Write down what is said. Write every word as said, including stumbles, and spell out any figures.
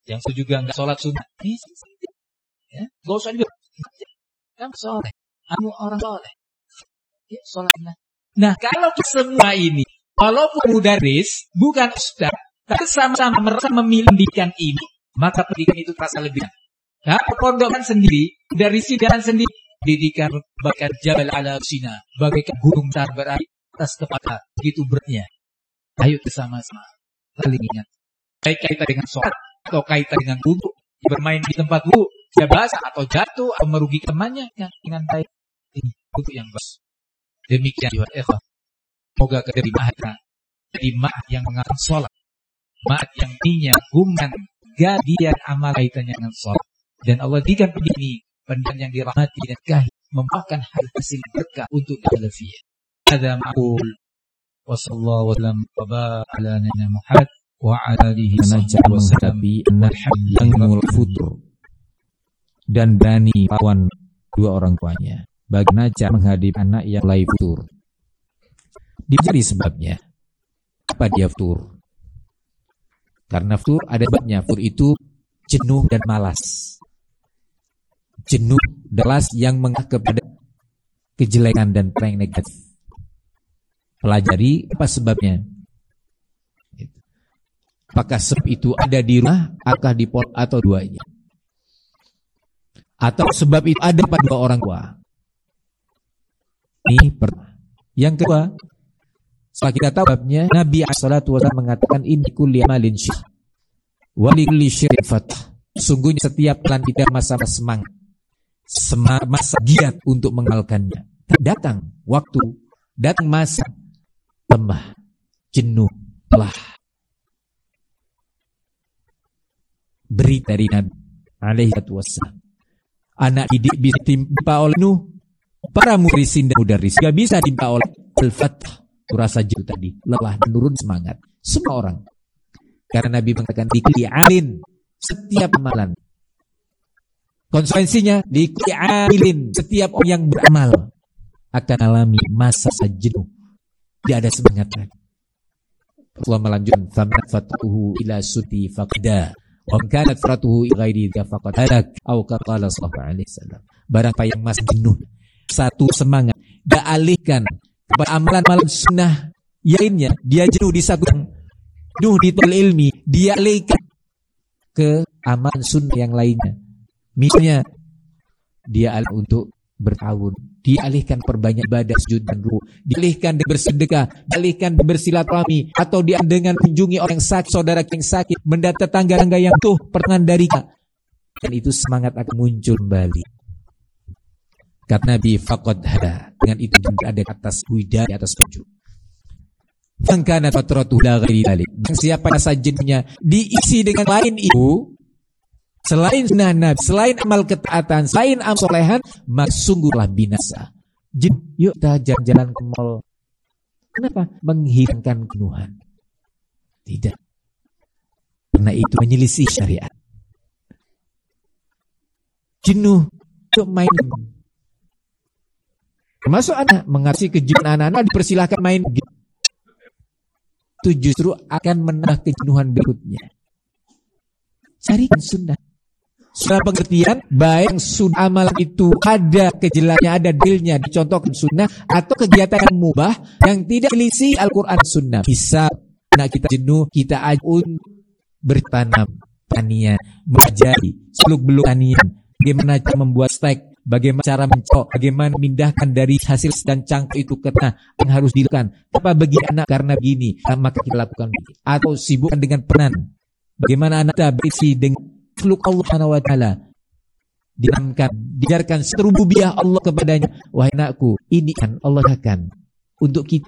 Yang itu juga nggak sholat sunnah. Ya, nggak usah juga. Kamu soleh, kamu orang soleh. Ya, sholatlah. Nah, kalau semua ini, walaupun mudaris, bukan ustaz, tapi sama-sama merasa memilih pendidikan ini, maka pendidikan itu terasa lebih. Nah, perpondokan sendiri, dari sidaran sendiri, pendidikan bagaikan Jabal ala Sina, bagaikan gunung besar berada atas kepala, begitu beratnya. Ayo bersama-sama saling ingat. Baik kaitan dengan sholat atau kaitan dengan wudhu, bermain di tempat wudhu, ya basah atau jatuh atau merugikan temannya dengan baik. Ini wudhu yang bagus. Demikian juga Eva. Semoga dari ma'at, jadi ma'at yang mengatur sholat, ma'at yang punya gumkan gadian amal kaitannya dengan sholat. Dan Allah berikan begini pendidikan yang dirahmati dan kahit, membawakan hasil berkah untuk al-lafiyah. Ada ma'ul wa sallallahu wa sallam wa baraka ala nabiyyina Muhammad wa ala alihi wa sahbihi yang mulfutur dan berani lawan dua orang tuanya. Bagaimana cara menghadapi anak yang mulai futur? Dicari sebabnya. Apa dia futur? Karena futur ada sebabnya. Futur itu jenuh dan malas. Jenuh delas yang mengarah kepada kejelekan dan perang negatif. Pelajari apa sebabnya. Apakah sebab itu ada di rumah, apakah di pondok atau duanya? Atau sebab itu ada pada dua orang tua? Ini pertama. Yang kedua, setelah kita tahu sebabnya, Nabi shallallahu alaihi wasallam mengatakan ini kulli amalin syirk wa li kulli syirkin fath. Sungguhnya setiap pelan kita masa semangat. Masa giat untuk mengamalkannya. Datang waktu, datang masa lemah, jenuh, lelah. Beri dari Nabi alaihi wasallam. Anak didik bisa ditimpa oleh Nuh, para murisin dan mudaris gak bisa ditimpa oleh al-fath. Rasa jenuh tadi, lelah, menurun semangat. Semua orang. Karena Nabi mengatakan dikli alin setiap amalan. Konsekuensinya dikli alin setiap orang yang beramal akan alami masa jenuh. Tidak ada semangat lagi. Allah melanjutkan faman fatuhu ila suti faqda wa kanat fatuhu ila ghairi dzaka faqad halak atau qala sallallahu alaihi wasallam. Barang yang masih jenuh, satu semangat, dia alihkan kepada amalan-amalan sunnah lainnya, dia jenuh di satu jenuh di tol ilmi, dia alihkan ke amalan sunnah yang lainnya. Misalnya dia alih untuk bertahun, dialihkan perbanyak ibadah sujud dan ruku, dialihkan bersedekah, dialihkan bersilaturahmi, atau dia dengan mengunjungi orang sakit, saudara yang sakit, mendata tangga-tangga yang tuh pertengahan dari kita. Dan itu semangat akan muncul kembali. Kata Nabi faqad hada, dengan itu ada atas huda, di atas tujuh. Fangkana fatratu la ghairi dzalik. Siapa sajennya diisi dengan lain itu, selain sunnah Nabi, selain amal ketaatan, selain amal solehan, maka sungguhlah binasa. Jadi, yuk kita jalan-jalan ke mall. Kenapa? Menghilangkan kenuhan. Tidak. Karena itu menyelisih syariat. Jenuh, yuk main. Termasuk anak, mengasih kejenuhan anak-anak, dipersilahkan main game. Itu justru akan menambah kejenuhan berikutnya. Carikan sunnah. Sunnah pengertian, baik sunnah amalan itu ada kejelasnya, ada dalilnya, dicontohkan sunnah, atau kegiatan yang mubah yang tidak selisih Al-Quran sunnah. Bisa anak kita jenuh, kita ajun bertanam, tanian, mempelajari seluk-beluk tanian, bagaimana cara membuat stek, bagaimana cara mencok, bagaimana memindahkan dari hasil dan cangkok itu ke tanah yang harus dilakukan. Apa bagi anak karena begini, maka kita lakukan begini. Atau sibukkan dengan peran. Bagaimana anak kita berisi dengan makhluk Allah Subhanahu wa taala, diamkan, diajarkan rububiyah Allah kepadanya. Wahai anakku, ini kan Allah akan untuk kita